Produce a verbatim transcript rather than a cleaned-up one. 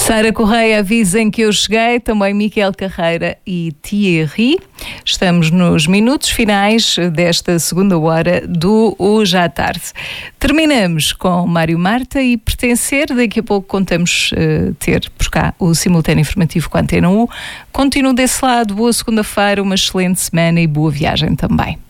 Sara Correia avisa em que eu cheguei, também Miquel Carreira e Thierry. Estamos nos minutos finais desta segunda hora do Hoje à Tarde. Terminamos com Mário Marta e Pertencer. Daqui a pouco contamos uh, ter por cá o simultâneo informativo com a Antena U. Continuo desse lado. Boa segunda-feira, uma excelente semana e boa viagem também.